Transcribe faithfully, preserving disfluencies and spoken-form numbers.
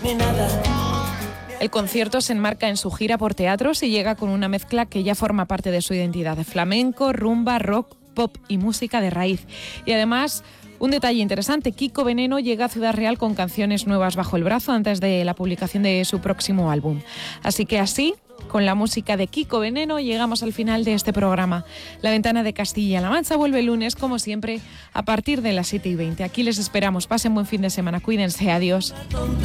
ni nada. El concierto se enmarca en su gira por teatros y llega con una mezcla que ya forma parte de su identidad: flamenco, rumba, rock, pop y música de raíz. Y además, un detalle interesante: Kiko Veneno llega a Ciudad Real con canciones nuevas bajo el brazo antes de la publicación de su próximo álbum. Así que así, con la música de Kiko Veneno, llegamos al final de este programa. La Ventana de Castilla-La Mancha vuelve el lunes, como siempre, a partir de las siete y veinte. Aquí les esperamos. Pasen buen fin de semana. Cuídense. Adiós.